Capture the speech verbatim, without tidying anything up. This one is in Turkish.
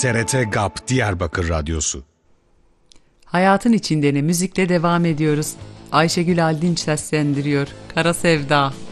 T R T GAP Diyarbakır Radyosu. Hayatın içindeni müzikle devam ediyoruz. Ayşegül Aldinç seslendiriyor. Kara Sevda.